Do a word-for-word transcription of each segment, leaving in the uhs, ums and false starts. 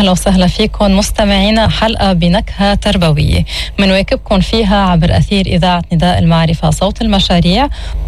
أهلا وسهلا فيكم مستمعينا، حلقة بنكهة تربوية منواكبكم فيها عبر أثير إذاعة نداء المعرفة صوت المشاريع.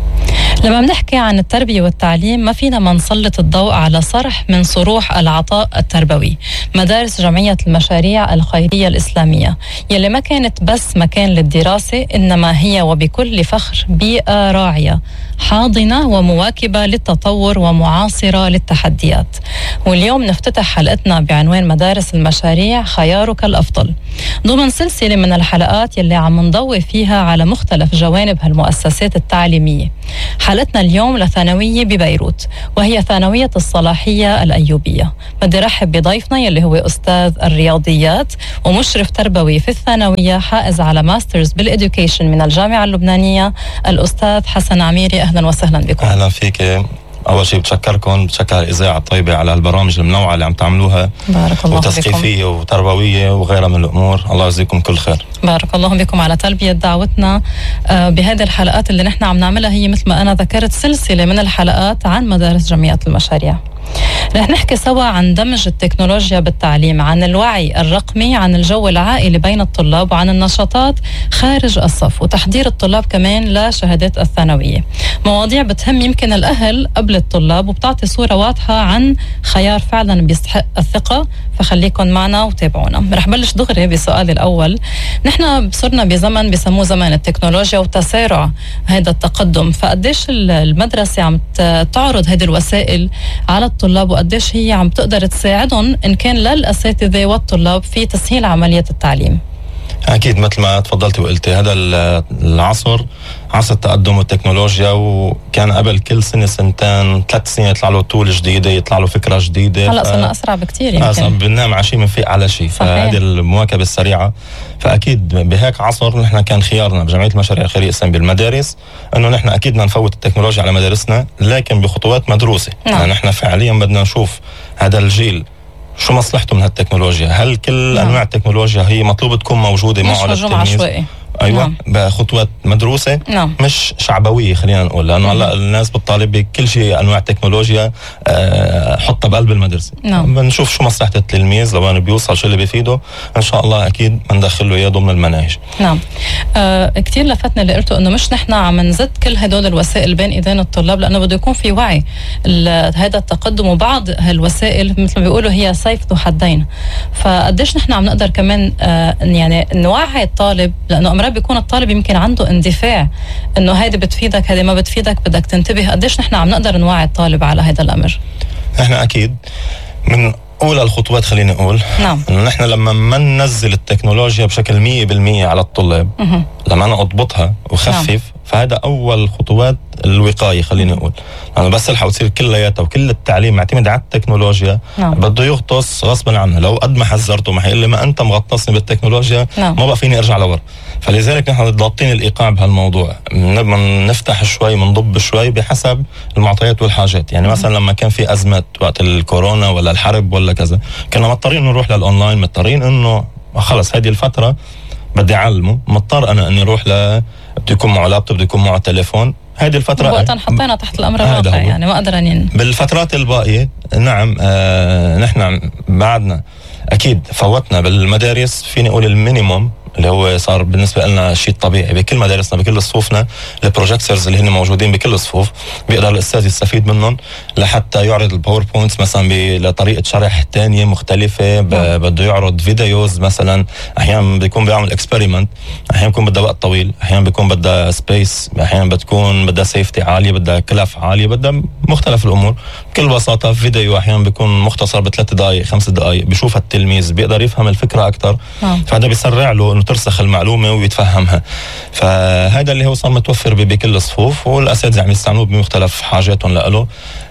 لما بنحكي عن التربية والتعليم ما فينا ما نسلط الضوء على صرح من صروح العطاء التربوي، مدارس جمعية المشاريع الخيرية الإسلامية يلي ما كانت بس مكان للدراسة، إنما هي وبكل فخر بيئة راعية حاضنة ومواكبة للتطور ومعاصرة للتحديات. واليوم نفتتح حلقتنا بعنوان مدارس المشاريع خيارك الأفضل، ضمن سلسلة من الحلقات يلي عم نضوي فيها على مختلف جوانب هالمؤسسات التعليمية. حلقتنا اليوم لثانوية ببيروت، وهي ثانوية الصلاحية الأيوبية. بدي رحب بضيفنا يلي هو أستاذ الرياضيات ومشرف تربوي في الثانوية، حائز على ماسترز بالإدوكيشن من الجامعة اللبنانية، الأستاذ حسن عميري. أهلا وسهلا بكم. أهلا فيك. أول شيء بتشكركم، بتشكر الإذاعة الطيبة على البرامج المنوعة اللي عم تعملوها، بارك الله وتثقيفية بكم وتربوية وغيرها من الأمور. الله يجزيكم كل خير. بارك الله بكم على تلبية دعوتنا بهذه الحلقات اللي نحن عم نعملها. هي مثل ما أنا ذكرت سلسلة من الحلقات عن مدارس جمعية المشاريع. رح نحكي سوا عن دمج التكنولوجيا بالتعليم، عن الوعي الرقمي، عن الجو العائلي بين الطلاب، وعن النشاطات خارج الصف، وتحضير الطلاب كمان لشهادات الثانوية. مواضيع بتهم يمكن الأهل قبل الطلاب وبتعطي صورة واضحة عن خيار فعلا بيستحق الثقة. فخليكن معنا وتابعونا. رح بلش دغري بسؤالي الأول. نحن صرنا بزمن بسموه زمن التكنولوجيا وتسارع هذا التقدم، فقديش المدرسة عم تعرض هذه الوسائل على الطلاب، وقديش هي عم تقدر تساعدهم إن كان للأساتذة والطلاب في تسهيل عملية التعليم؟ أكيد مثل ما تفضلتي وقلتي، هذا العصر عصر التقدم والتكنولوجيا، وكان قبل كل سنة سنتين ثلاث سنين يطلع له طول جديدة، يطلع له فكرة جديدة. هلا صرنا أسرع بكتير يمكن. أسرع، بننام عشي بنفيق على شيء. فهذه المواكبة السريعة. فأكيد بهيك عصر نحن كان خيارنا بجمعية المشاريع الخيرية الإسلامية بالمدارس إنه نحن أكيد بدنا نفوت التكنولوجيا على مدارسنا، لكن بخطوات مدروسة. نعم. يعني نحن فعليا بدنا نشوف هذا الجيل شو مصلحته من هالتكنولوجيا. هل كل نعم. أنواع التكنولوجيا هي مطلوب تكون موجودة معه على التلميذ؟ مش هجوم عشوائي. أيوة. نعم. بخطوات مدروسة. نعم. مش شعبوية خلينا نقول، لأنه هلا الناس بتطالب بكل شيء أنواع التكنولوجيا أه حطها بقلب المدرسة. نعم. بنشوف شو مصلحة التلميذ، لو أنه بيوصل شو اللي بيفيده إن شاء الله أكيد بندخله إياه ضمن المناهج. نعم. آه كتير لفتنا اللي قلته إنه مش نحن عم نزد كل هدول الوسائل بين إيدين الطلاب، لأنه بده يكون في وعي هذا التقدم، وبعض هالوسائل مثل ما بيقولوا هي سيف ذو حدين. فقديش نحن عم نقدر كمان آه يعني نوعي الطالب، لأنه أمرار بيكون الطالب يمكن عنده اندفاع انه هيدي بتفيدك هيدي ما بتفيدك بدك تنتبه. قديش نحن عم نقدر نوعي الطالب على هذا الامر؟ احنا اكيد من اولى الخطوات خلينا نقول نعم. انه نحن لما ما ننزل التكنولوجيا بشكل مية بالمية على الطلاب، مه. لما انا اضبطها وخفف، نعم. فهذا اول خطوات الوقايه خلينا نقول. لانه بس الحق تصير كلياتها وكل التعليم معتمد على التكنولوجيا، نعم. بده يغطس غصبا عنه. لو قد ما حذرته ما حيقول لي ما انت مغطسني بالتكنولوجيا، نعم. ما بقى فيني ارجع لورا. فلذلك نحن ضابطين الايقاع بهالموضوع، نفتح شوي بنضب شوي بحسب المعطيات والحاجات. يعني مثلا لما كان في ازمات وقت الكورونا ولا الحرب ولا كذا، كنا مضطرين نروح للاونلاين، مضطرين انه خلص هذه الفتره بدي اعلمه، مضطر انا اني اروح ل بده يكون معه لابتوب، بده يكون معه تليفون. هذه الفترة وقتا حطينا تحت الأمر الواقع، يعني ما قدر أن بالفترات الباقية. نعم. آه نحن بعدنا أكيد فوتنا بالمدارس فيني أقول المينيموم اللي هو صار بالنسبة لنا شيء طبيعي بكل مدارسنا بكل صفوفنا. البروجيكتورز اللي هن موجودين بكل الصفوف بيقدر الأستاذ يستفيد منهم لحتى يعرض الباوربوينتس مثلا بطريقة شرح تانية مختلفة. بده يعرض فيديوز مثلا، أحيانا بيكون بيعمل اكسبيريمنت، أحيانا بيكون بدها وقت طويل، أحيانا بيكون بدها سبيس، أحيانا بتكون بدها سيفتي عالية، بدها كلف عالية، بدها مختلف الأمور. بكل بساطة فيديو أحيانا بيكون مختصر بثلاث دقائق خمس دقائق، بيشوف التلميذ بيقدر يفهم الفكرة أكتر. فهذا بيسرع له ترسخ المعلومة ويتفهمها. فهذا اللي هو صار متوفر بكل الصفوف، والأساتذة عم يستعملوه بمختلف حاجاتهم لأله.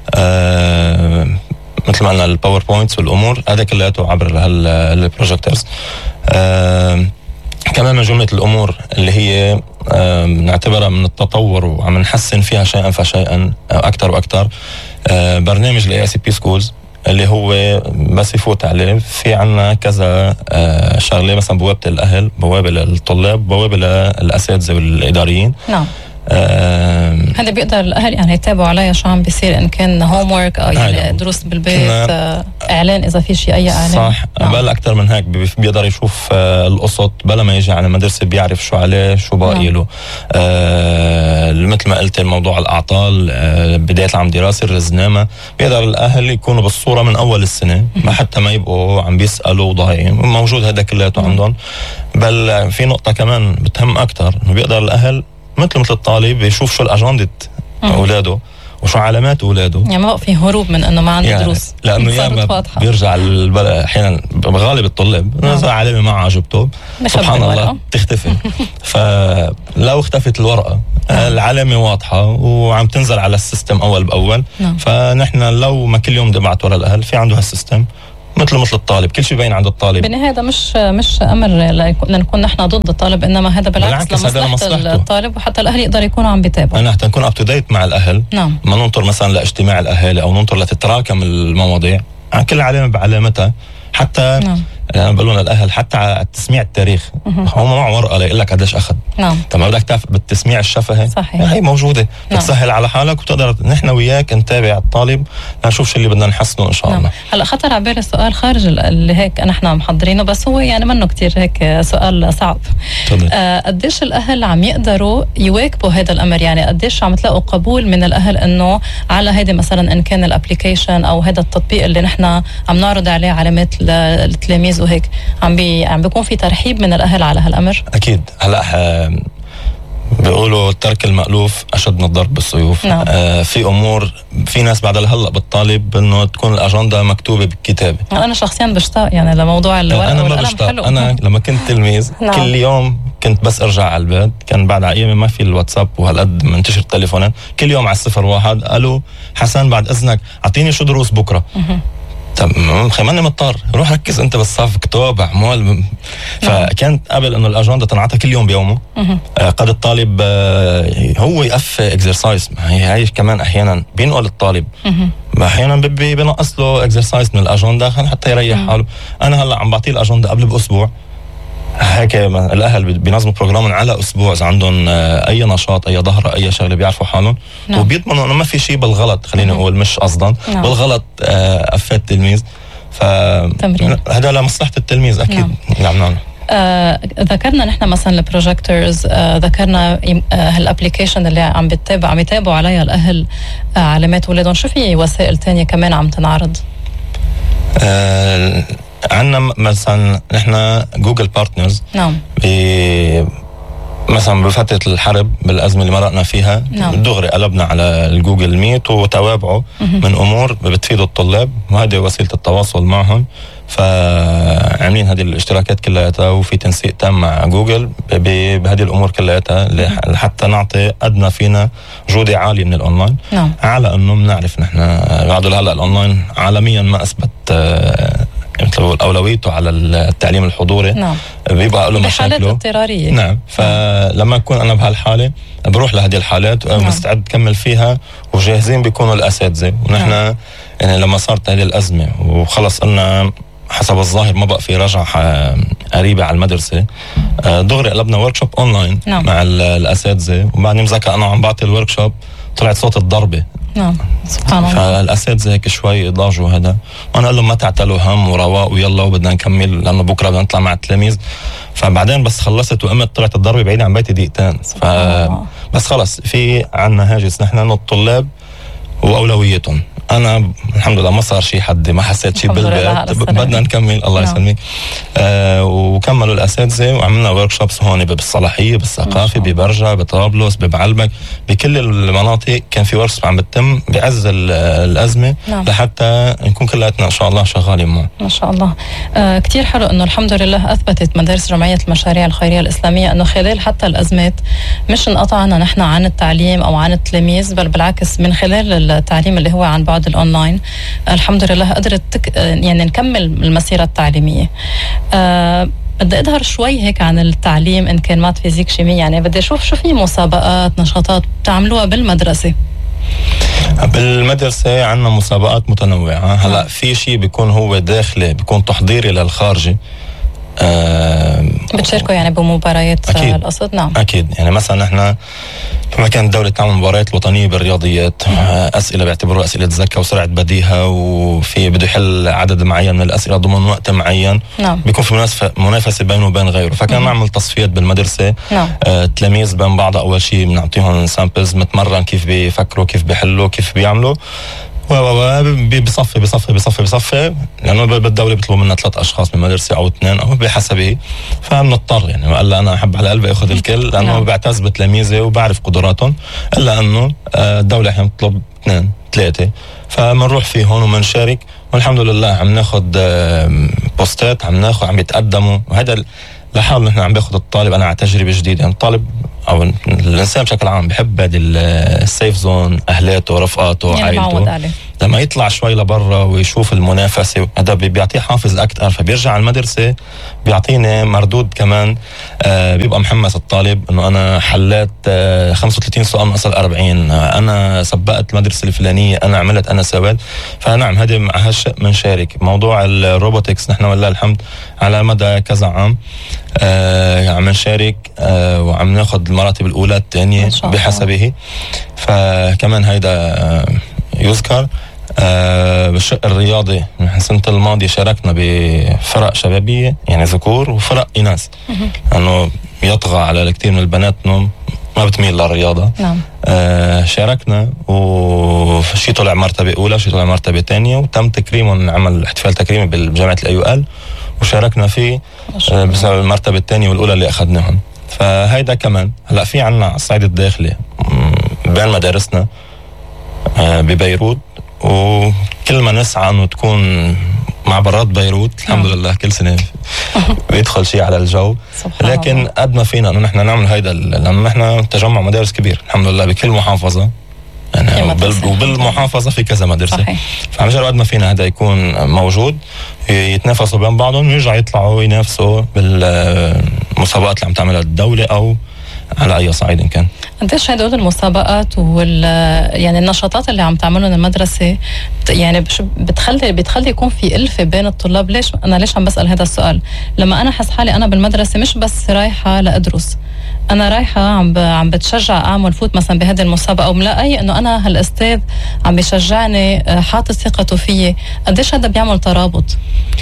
آه مثل ما قلنا الباوربوينتس والأمور هذا كلياته عبر هالبروجيكتورز. آه كمان من جملة الأمور اللي هي آه نعتبرها من التطور وعم نحسن فيها شيئا فشيئا أكتر وأكتر، آه برنامج ال إيه آي سي بي Schools اللي هو بس يفوت عليه في عنا كذا آه شغله، مثلا بوابه الاهل، بوابه للطلاب، بوابه للاساتذه والاداريين. نعم. آه هذا بيقدر الاهل يعني يتابعوا عليها شو عم بيصير، ان كان هوم ورك او يعني دروس بالبيت، آه اعلان اذا في شيء اي اعلان. صح. نعم. بل اكثر من هيك بيقدر يشوف آه القسط بلا ما يجي على المدرسه، بيعرف شو عليه شو باقي له. آه مثل ما قلت موضوع الاعطال، آه بدايه العام الدراسي، الرزنامه، بيقدر الاهل يكونوا بالصوره من اول السنه ما حتى ما يبقوا عم بيسالوا وضايعين، موجود هذا كلياته عندهم. بل في نقطه كمان بتهم اكثر، انه بيقدر الاهل مثل مثل الطالب يشوف شو الاجندة اولاده وشو علامات اولاده، يعني ما في هروب من انه ما عنده يعني دروس، لانه ياما بيرجع احيانا بغالب الطلاب اذا علامه ما عجبته سبحان الله تختفي. فلو اختفت الورقه العلامه واضحه وعم تنزل على السيستم اول باول. نعم. فنحن لو ما كل يوم نبعت ورا الاهل، في عنده هالسيستم مثل مثل الطالب، كل شيء باين عند الطالب. بالنهاية هذا مش مش امر لنكون نحن ضد الطالب، انما هذا بالعكس لمصلحة الطالب، وحتى الاهل يقدروا يكونوا عم بيتابعوا. انا حتى نكون اب تو ديت مع الاهل. نعم. ما ننطر مثلا لاجتماع الاهالي او ننطر لتتراكم المواضيع، عن كل علامه بعلامتها. حتى نعم. يعني بقولون الاهل حتى على التسميع التاريخ هم معه ورقه ليقول لك قديش اخذ. نعم. طب بدك تعرف بالتسميع الشفهي صحيح. هي موجوده. نعم. بتسهل على حالك وبتقدر نحن وياك نتابع الطالب لنشوف شو اللي بدنا نحسنه ان شاء الله. نعم. هلا خطر على بالي السؤال خارج اللي هيك نحن محضرينه، بس هو يعني منه كتير هيك سؤال صعب. آه قديش الاهل عم يقدروا يواكبوا هذا الامر؟ يعني قديش عم تلاقوا قبول من الاهل انه على هيدي مثلا ان كان الابلكيشن او هذا التطبيق اللي نحن عم نعرض عليه علامات التلاميذ وهيك، عم بي عم بيكون في ترحيب من الاهل على هالامر؟ اكيد. هلا بيقولوا ترك المألوف اشد من الضرب بالسيوف. نعم. آه في امور، في ناس بعد هلا بالطالب انه تكون الاجنده مكتوبه بالكتابه. انا شخصيا بشتاق يعني لموضوع الورقه انا ما بشتاق. انا لما كنت تلميذ نعم. كل يوم كنت بس ارجع على البيت، كان بعد ايام ما في الواتساب وهالقد منتشر التليفونات، كل يوم على الصفر واحد الو حسن بعد اذنك اعطيني شو دروس بكره. طب ماني مضطر، روح ركز انت بالصف، كتاب اعمال. فكانت قبل انه الاجنده تنعطى كل يوم بيومه. آه قد الطالب آه هو يقفي اكسرسايز، هي هي كمان احيانا بينقل الطالب، احيانا بينقص له اكسرسايز من الاجنده حتى يريح حاله. انا هلا عم بعطيه الاجنده قبل باسبوع، هيك الاهل بينظموا بروجرام على اسبوع اذا عندهم اي نشاط اي ظهر اي شغله بيعرفوا حالهم. نعم. وبيضمنوا انه ما في شيء بالغلط، خلينا نقول مش قصدا. نعم. بالغلط افات التلميذ، فهذا لمصلحه التلميذ اكيد. نعم. نعم. آه، ذكرنا نحن مثلا البروجيكتورز، آه، ذكرنا آه، هالابليكيشن اللي عم بتتابع عم يتابعوا عليها الاهل آه، علامات اولادهم. شو في وسائل تانية كمان عم تنعرض؟ آه عندنا مثلا نحن جوجل بارتنرز. نعم. مثلا بفترة الحرب بالأزمة اللي مرقنا فيها. نعم. دغري قلبنا على الجوجل ميت وتوابعه من أمور بتفيد الطلاب، وهذه وسيلة التواصل معهم. فعاملين هذه الاشتراكات كلها وفي تنسيق تام مع جوجل بهذه الأمور كلها لحتى نعطي أدنى فينا جودة عالية من الأونلاين. نعم. على أنه بنعرف نحن بعد هلا الأونلاين عالميا ما أثبت مثل أولويته على التعليم الحضوري. نعم. بيبقى له مشاكله بحالات اضطرارية. نعم. فلما أكون أنا بهالحالة بروح لهذه الحالات ومستعد نعم. كمل فيها وجاهزين بيكونوا الأساتذة. ونحن نعم. يعني لما صارت هذه الأزمة وخلص قلنا حسب الظاهر ما بقى في رجعة قريبة على المدرسة، دغري قلبنا وركشوب أونلاين. نعم. مع الأساتذة، وبعدين مذكر أنا عم بعطي الوركشوب طلعت صوت الضربة. نعم. سبحان الله. فالأساتذة هيك شوي ضاجوا هذا، وأنا قال لهم ما تعتلوا هم ورواق ويلا وبدنا نكمل لأنه بكرة بدنا نطلع مع التلاميذ. فبعدين بس خلصت وقمت طلعت الضربة بعيدة عن بيتي دقيقتين. ف بس خلص في عنا هاجس نحن انه الطلاب واولويتهم. انا الحمد لله ما صار شيء حدي، ما حسيت شيء بالبيت، بدنا نكمل الله يسلمك. آه وكملوا الاساتذه وعملنا ورك شوبس هون بالصلاحيه بالثقافه ببرجه بطرابلس ببعلبك بكل المناطق. كان في ورش عم بتتم بعز الازمه. نعم. لحتى نكون كلياتنا ان شاء الله شغالين معه. ما شاء الله. آه كثير حلو انه الحمد لله اثبتت مدارس جمعيه المشاريع الخيريه الاسلاميه انه خلال حتى الازمات مش انقطعنا نحن عن التعليم او عن التلاميذ، بل بالعكس من خلال التعليم اللي هو عن بعد الاونلاين الحمد لله قدرت تك... يعني نكمل المسيره التعليميه. أه بدي اظهر شوي هيك عن التعليم ان كان مات فيزيك شيمي، يعني بدي اشوف شو في مسابقات نشاطات بتعملوها بالمدرسه. بالمدرسه عندنا مسابقات متنوعه. هلا في شيء بيكون هو داخلي بيكون تحضيري للخارجي. آه بتشاركوا يعني بمباريات أكيد. القصد؟ نعم أكيد. يعني مثلا إحنا لما كانت الدولة تعمل مباريات الوطنية بالرياضيات أسئلة بيعتبروا أسئلة ذكاء وسرعة بديهة، وفي بده يحل عدد معين من الأسئلة ضمن وقت معين. نعم. بيكون في منافسة منافسة بينه وبين غيره. فكان مم. نعمل تصفيات بالمدرسة. نعم. آه، تلاميذ بين بعض. أول شيء بنعطيهم سامبلز متمرن كيف بيفكروا كيف بيحلوا كيف بيعملوا، و و بصفي بصفي بصفي بصفي لأنه بالدولة بيطلبوا منا ثلاث أشخاص من مدرسة أو اثنين أو بحسبه. فبنضطر يعني قال أنا أحب على قلبي أخذ الكل لأنه نعم. بعتز بتلاميذي وبعرف قدراتهم، إلا أنه الدولة أحيانا بتطلب اثنين ثلاثة، فمنروح فيهم ومنشارك والحمد لله عم ناخد بوستات، عم ناخد عم يتقدموا. وهذا لحاله نحن عم باخد الطالب أنا على تجربة جديدة. يعني الطالب أو الإنسان بشكل عام بحب هذه السيف زون، أهلاته رفقاته يعني عائلته. لما يطلع شوي لبرا ويشوف المنافسة هذا بيعطيه حافز أكثر، فبيرجع على المدرسة بيعطيني مردود كمان. آه بيبقى محمس الطالب إنه أنا حليت آه خمسة وثلاثين سؤال من أصل أربعين، آه أنا سبقت المدرسة الفلانية، أنا عملت أنا سويت. فنعم هذه مع هالشيء منشارك. موضوع الروبوتكس نحن والله الحمد على مدى كذا عام آه عم نشارك آه وعم ناخذ المراتب الأولى الثانية بحسبه. فكمان هيدا آه يذكر. آه بالشق الرياضي من السنة الماضية شاركنا بفرق شبابية يعني ذكور وفرق إناث، لأنه يطغى على الكثير من البنات إنه ما بتميل للرياضة. نعم. آه شاركنا وشي طلع مرتبة أولى شي طلع مرتبة ثانية، وتم تكريمهم، عمل احتفال تكريمي بجامعة الأيو ال وشاركنا فيه آه بسبب المرتبة الثانية والأولى اللي أخذناهم. فهيدا كمان هلأ في عنا على الصعيد الداخلي بين مدارسنا آه ببيروت، وكل ما نسعى انه تكون مع برات بيروت الحمد لله كل سنه بيدخل شيء على الجو. لكن قد ما فينا انه نحن نعمل هيدا، لانه نحن تجمع مدارس كبير الحمد لله بكل محافظه يعني وبال وبالمحافظه في كذا مدرسه. فعم نجرب قد ما فينا هذا يكون موجود، يتنافسوا بين بعضهم ويرجعوا يطلعوا ينافسوا بالمسابقات اللي عم تعملها الدوله او على اي صعيد إن كان. قديش هدول المسابقات وال يعني النشاطات اللي عم تعملهم المدرسه يعني بتخلي بتخلي يكون في ألفة بين الطلاب؟ ليش انا ليش عم بسال هذا السؤال؟ لما انا حس حالي انا بالمدرسه مش بس رايحه لادرس، انا رايحه عم ب... عم بتشجع اعمل فوت مثلا بهذه المسابقه، وملاقي انه انا هالاستاذ عم بيشجعني حاطط ثقته فيي. قديش هذا بيعمل ترابط؟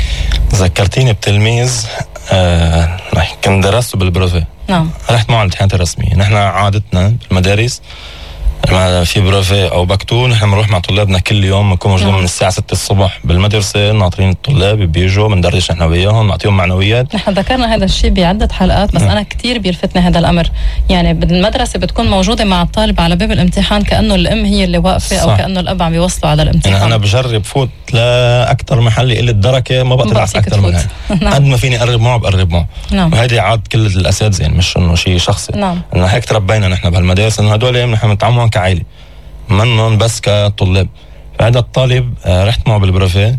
ذكرتيني بتلميذ آه كان درسته بالبروفي. نعم. رحت معه على الامتحانات الرسميه. نحن عادتنا بالمدارس لما في بروفي او بكتو نحن بنروح مع طلابنا كل يوم، بنكون موجودين من الساعه ستة الصبح بالمدرسه ناطرين الطلاب بيجوا بندردش نحن وياهم نعطيهم معنويات. نحن ذكرنا هذا الشيء بعده حلقات بس م. انا كثير بيلفتني هذا الامر. يعني بالمدرسه بتكون موجوده مع الطالب على باب الامتحان كانه الام هي اللي واقفه او كانه الاب عم بيوصله على الامتحان. يعني انا بجرب فوت لاكثر محل يقول لي الدركه ما بقدر اعرف اكثر من هيك. نعم. قد ما فيني اقرب معه بقرب معه. نعم. وهيدي عاد كل الاساتذه يعني مش انه شيء شخصي. نعم. انه هيك تربينا نحن بهالمدارس انه هدول نحن بنتعامل كعائله منهم بس كطلاب. فهذا الطالب آه رحت معه بالبروفي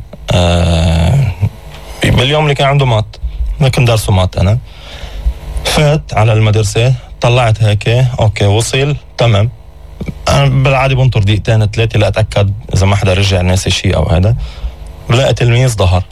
آه باليوم اللي كان عنده مات، ما كنت دارسه مات انا. فات على المدرسه طلعت هيك اوكي وصل تمام. انا بالعاده بنطر دقيقتين ثلاثه لاتاكد اذا ما حدا رجع ناسي شيء او هذا. بلاقي تلميذ ظهر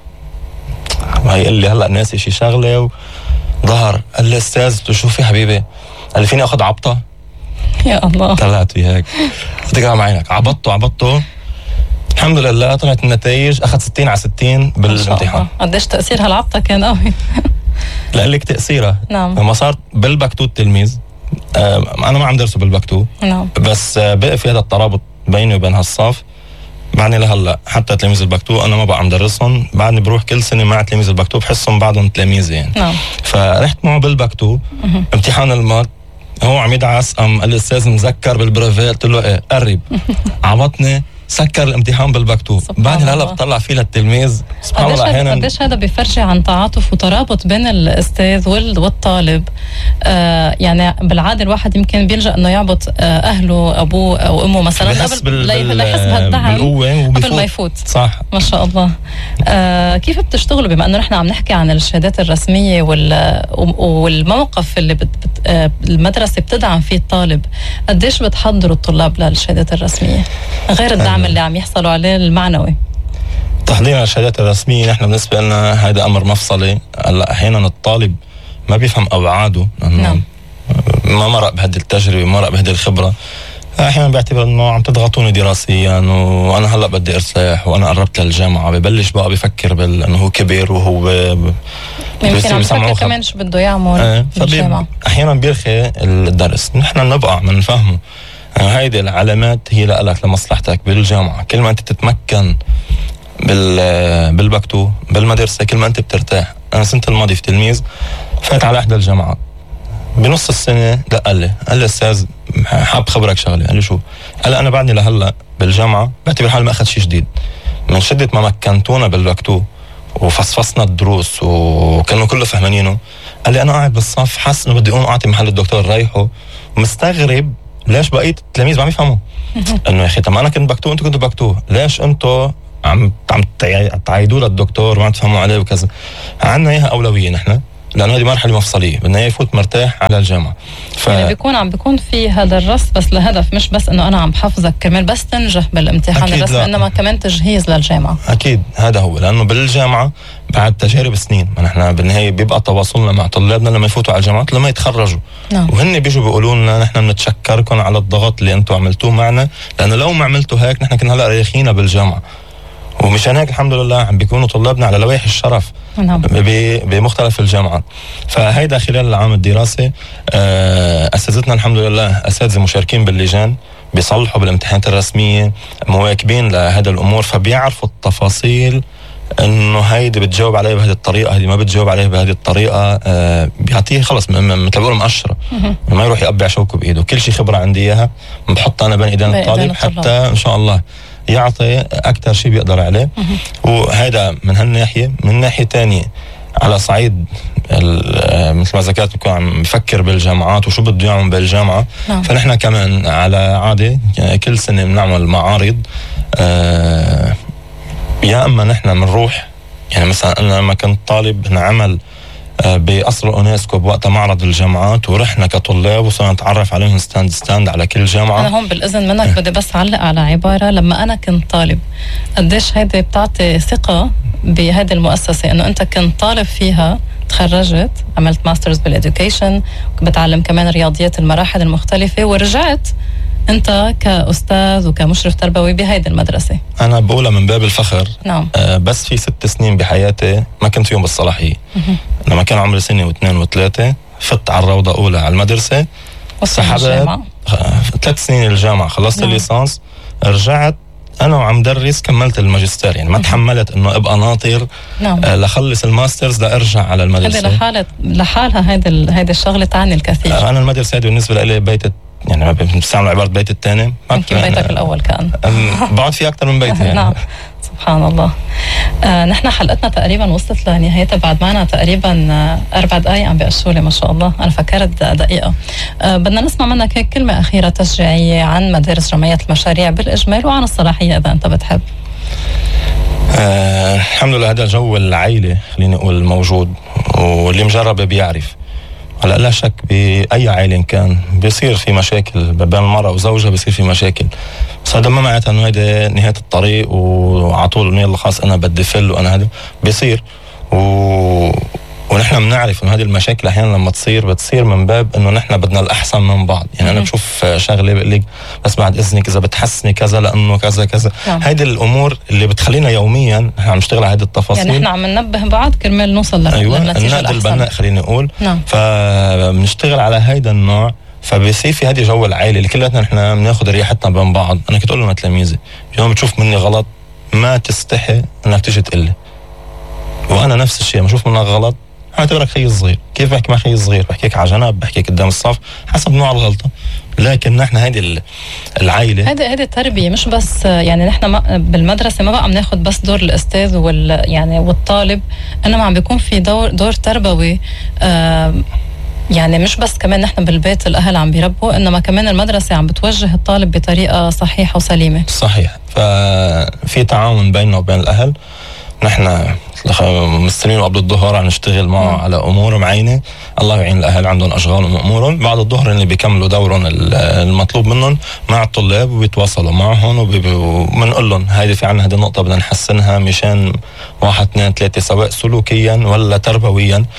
هي قال لي هلا ناسي شيء شغله وظهر. قال لي استاذ شوفي حبيبي، قال لي فيني اخذ عبطه؟ يا الله. طلعت في هيك تقع معينك عبطته عبطته الحمد لله طلعت النتائج اخذ ستين على ستين بالامتحان. قديش تاثير هالعبطه كان قوي؟ لا لك تاثيرها. نعم. لما صار بالبكتو التلميذ آه انا ما عم درسه بالبكتو. نعم. بس آه بقى في هذا الترابط بيني وبين هالصف. بعدني لهلا حتى تلاميذ البكتو انا ما بقى عم درسهم، بعدني بروح كل سنه مع تلاميذ البكتو بحسهم بعضهم تلاميذي يعني. نعم. فرحت معه بالبكتو امتحان المات هو عم يدعس قام قال لي الاستاذ مذكر بالبروفي؟ قلت له ايه قرب. عبطني سكر الامتحان بالبكتو. بعدين هلا بطلع فيه للتلميذ سبحان الله احيانا قديش هذا بيفرجي عن تعاطف وترابط بين الاستاذ والطالب. آه يعني بالعاده الواحد يمكن بيلجأ انه يعبط آه اهله ابوه او امه مثلا قبل لا يحس بهالدعم قبل ما يفوت. صح ما شاء الله. آه كيف بتشتغلوا بما انه نحن عم نحكي عن الشهادات الرسميه والموقف اللي بت بت آه المدرسه بتدعم فيه الطالب؟ قديش بتحضروا الطلاب للشهادات الرسميه غير الدعم اللي عم يحصلوا عليه المعنوي؟ تحضير الشهادات الرسميه نحن بالنسبه لنا هذا امر مفصلي. هلا احيانا الطالب ما بيفهم ابعاده، لانه نعم. ما مرق بهذه التجربه، ما مرق بهذه الخبره. احيانا بيعتبر انه عم تضغطوني دراسيا وانا هلا بدي ارتاح وانا قربت للجامعه، ببلش بقى بفكر بال انه هو كبير وهو ب... يمكن عم بفكر كمان شو بده يعمل آه بالجامعه. احيانا بيرخي الدرس، نحن نبقى من نفهمه. هيدي العلامات هي لك لمصلحتك بالجامعه، كل ما انت تتمكن بال بالبكتو بالمدرسه كل ما انت بترتاح. انا سنه الماضي في تلميذ فات على احدى الجامعات، بنص السنه لا قال لي قال لي استاذ حاب خبرك شغله. قال لي شو؟ قال انا بعدني لهلا بالجامعه بعتبر حالي ما اخذ شيء جديد، من شده ما مكنتونا بالبكتو وفصفصنا الدروس وكانوا كله فهمانينه. قال لي انا قاعد بالصف حاسس انه بدي اقوم اعطي محل الدكتور رايحه، ومستغرب ليش بقيت التلاميذ ما بيفهموا انه يا اخي طب انا كنت بكتو انتوا كنتوا بكتو، ليش انتوا عم عم تعيدوا للدكتور وما تفهموا عليه وكذا. عندنا اياها اولويه نحن، لانه هذه مرحله مفصليه بدنا اياه يفوت مرتاح على الجامعه. ف... يعني بيكون عم بيكون في هذا الرص بس لهدف، مش بس انه انا عم بحفظك كرمال بس تنجح بالامتحان الرسمي، انما كمان تجهيز للجامعه. اكيد هذا هو، لانه بالجامعه بعد تجارب سنين ما نحن بالنهايه بيبقى تواصلنا مع طلابنا لما يفوتوا على الجامعات لما يتخرجوا. نعم. وهن بيجوا بيقولوا لنا نحن بنتشكركم على الضغط اللي انتم عملتوه معنا، لانه لو ما عملتوا هيك نحن كنا هلا ريخينا بالجامعه. ومشان هيك الحمد لله عم بيكونوا طلابنا على لوائح الشرف نعم. بمختلف الجامعات. فهيدا خلال العام الدراسي اساتذتنا الحمد لله اساتذه مشاركين باللجان، بيصلحوا بالامتحانات الرسميه، مواكبين لهذا الامور، فبيعرفوا التفاصيل انه هيدي بتجاوب عليه بهذه الطريقه، هيدي ما بتجاوب عليه بهذه الطريقه. آه بيعطيه خلص مثل بقول مقشره، ما يروح يقبع شوكه بايده. كل شيء خبره عندي اياها بحطها انا بين ايدين الطالب حتى ان شاء الله يعطي اكثر شيء بيقدر عليه. وهذا من هالناحيه. من ناحيه ثانيه على صعيد مثل ما ذكرت بكون عم بفكر بالجامعات وشو بده يعمل بالجامعه. نعم. فنحن كمان على عاده كل سنه بنعمل معارض، آه يا اما نحن بنروح، يعني مثلا انا لما كنت طالب نعمل بقصر الاونسكو بوقت معرض الجامعات، ورحنا كطلاب وصرنا نتعرف عليهم ستاند ستاند على كل جامعه. انا هون بالاذن منك بدي بس اعلق على عباره، لما انا كنت طالب قديش هيدي بتعطي ثقه بهذه المؤسسه، انه انت كنت طالب فيها، تخرجت عملت ماسترز بالاديوكيشن، بتعلم كمان رياضيات المراحل المختلفه، ورجعت انت كاستاذ وكمشرف تربوي بهيدي المدرسه. انا بقولها من باب الفخر. نعم. آه بس في ست سنين بحياتي ما كنت فيهم بالصلاحيه. لما كان عمري سنه واثنين وثلاثه فت على الروضه اولى على المدرسه، سحبت ثلاث سنين الجامعه، خلصت نعم. الليسانس، رجعت انا وعم درس، كملت الماجستير، يعني ما تحملت انه ابقى ناطر نعم. آه لخلص الماسترز لارجع على المدرسه. هذه لحالة لحالها هيدي هيدي الشغله تعني الكثير. آه انا المدرسه هذه بالنسبه لي بيت، يعني ما بنستعمل عباره بيت الثاني، يمكن بيتك الاول كان بقعد فيه اكثر من بيتي يعني. نعم سبحان الله. آه نحن حلقتنا تقريبا وصلت لنهايتها، بعد معنا تقريبا آه اربع دقائق عم بيقشوا لي ما شاء الله، انا فكرت دقيقه. آه بدنا نسمع منك هيك كلمه اخيره تشجيعيه عن مدارس جمعيه المشاريع بالاجمال وعن الصلاحيه اذا انت بتحب. آه الحمد لله هذا الجو العائله خليني اقول موجود، واللي مجرب بيعرف. هلا لا شك باي عائله كان بيصير في مشاكل بين المراه وزوجها، بيصير في مشاكل، بس هذا ما معناته انه هيدا نهايه الطريق وعلى طول يلا خلاص انا بدي فل وانا هذا بيصير. و... ونحن بنعرف انه هذه المشاكل احيانا لما تصير بتصير من باب انه نحن بدنا الاحسن من بعض. يعني انا بشوف شغله بقول لك بس بعد اذنك اذا بتحسني كذا لانه كذا كذا. هيدي الامور اللي بتخلينا يوميا نحن عم نشتغل على هذه التفاصيل، يعني نحن عم ننبه بعض كرمال نوصل أيوة للنتيجه الاحسن. البناء خليني اقول. نعم. فبنشتغل على هيدا النوع، فبيصير في هذه جو العائله اللي كلنا نحن بناخذ ريحتنا بين بعض. انا كنت اقول لهم تلاميذي يوم بتشوف مني غلط ما تستحي انك تيجي تقول لي، وانا نفس الشيء بشوف منك غلط اعتبرك خي صغير. كيف بحكي مع خي صغير؟ بحكيك على جنب، بحكيك قدام الصف، حسب نوع الغلطه. لكن نحن هيدي العائله، هيدي هيدي التربيه مش بس يعني نحن بالمدرسه ما بقى عم ناخذ بس دور الاستاذ وال يعني والطالب، انما عم بيكون في دور دور تربوي. آه يعني مش بس كمان نحن بالبيت الاهل عم بيربوا، انما كمان المدرسه عم بتوجه الطالب بطريقه صحيحه وسليمه. صحيح. ففي تعاون بيننا وبين الاهل. نحن مستلمين قبل الظهر عم نشتغل معه على امور معينه، الله يعين الاهل عندهم اشغالهم وامورهم. بعد الظهر اللي بيكملوا دورهم المطلوب منهم مع الطلاب وبيتواصلوا معهم وبنقول لهم هيدي في عنا هذه النقطه بدنا نحسنها مشان واحد اثنين ثلاثه، سواء سلوكيا ولا تربويا. ف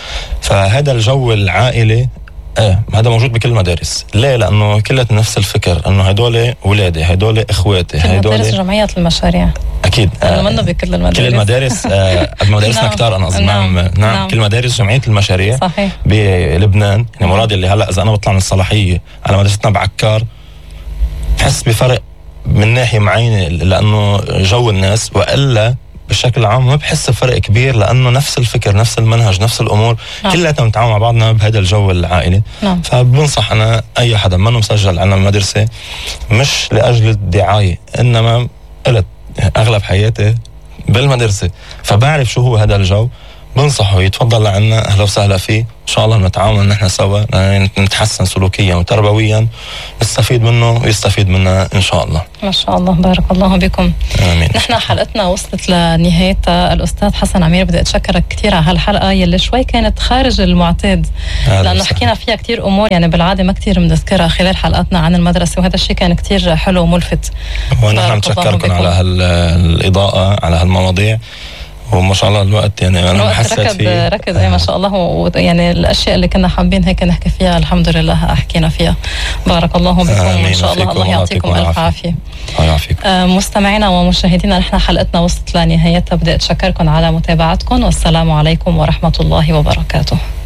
فهذا الجو العائلي ايه هذا موجود بكل المدارس. ليه؟ لانه كلها نفس الفكر، انه هدول اولادي، هدول اخواتي، هدول مدارس جمعيات المشاريع اكيد آه منه بكل المدارس. كل المدارس آه مدارسنا كتار انا قصدي نعم. نعم. نعم كل مدارس جمعيه المشاريع صحيح بلبنان. يعني مرادي اللي هلا اذا انا بطلع من الصلاحيه على مدرستنا بعكار بحس بفرق من ناحيه معينه، لانه جو الناس، والا بشكل عام ما بحس بفرق كبير، لانه نفس الفكر، نفس المنهج، نفس الامور نعم. كلها بنتعامل مع بعضنا بهذا الجو العائلي نعم. فبنصح انا اي حدا منه مسجل عنا المدرسه مش لاجل الدعايه، انما قلت اغلب حياتي بالمدرسه فبعرف شو هو هذا الجو، بنصحه يتفضل لعنا، اهلا وسهلا فيه، ان شاء الله نتعاون نحن سوا نتحسن سلوكيا وتربويا، نستفيد منه ويستفيد منا ان شاء الله. ما شاء الله، بارك الله بكم. امين. نحن حلقتنا وصلت لنهايتها. الاستاذ حسن عمير بدي اتشكرك كثير على هالحلقه يلي شوي كانت خارج المعتاد، لانه حكينا فيها كثير امور يعني بالعاده ما كثير بنذكرها خلال حلقاتنا عن المدرسه، وهذا الشيء كان كثير حلو وملفت. ونحن نتشكركم على هالاضاءه على هالمواضيع، وما شاء الله الوقت يعني انا حسيت ركض فيه ركض اي ما شاء الله، ويعني الاشياء اللي كنا حابين هيك نحكي فيها الحمد لله حكينا فيها. بارك الله بكم وان شاء الله الله يعطيكم الف عافيه. الله يعافيكم. آه مستمعينا ومشاهدينا، نحن حلقتنا وصلت لنهايتها، بدي اتشكركم على متابعتكم، والسلام عليكم ورحمه الله وبركاته.